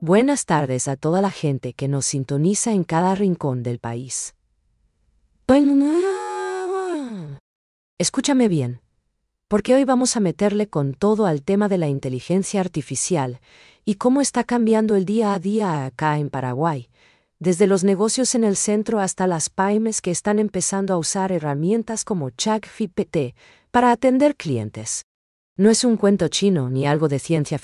Buenas tardes a toda la gente que nos sintoniza en cada rincón del país. Escúchame bien, porque hoy vamos a meterle con todo al tema de la inteligencia artificial y cómo está cambiando el día a día acá en Paraguay, desde los negocios en el centro hasta las pymes que están empezando a usar herramientas como ChatGPT para atender clientes. No es un cuento chino ni algo de ciencia